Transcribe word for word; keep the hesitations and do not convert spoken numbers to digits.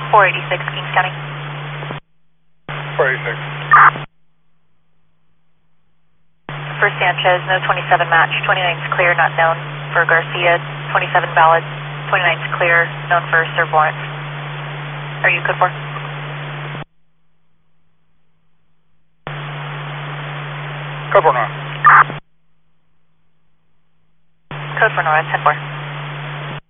four eighty-six, Kings County. four eighty-six. For Sanchez, no twenty-seven match, twenty-nine is clear, not known. For Garcia, twenty-seven valid, twenty-nine is clear, known for serve warrants. Are you code four? Code four Nora. Code four Nora, ten four.